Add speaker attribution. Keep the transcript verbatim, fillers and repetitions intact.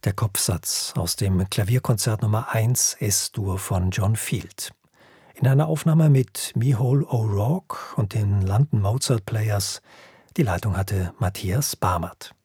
Speaker 1: Der Kopfsatz aus dem Klavierkonzert Nummer eins Es-Dur von John Field. In einer Aufnahme mit Micheál O'Rourke und den London Mozart Players. Die Leitung hatte Matthias Barmert.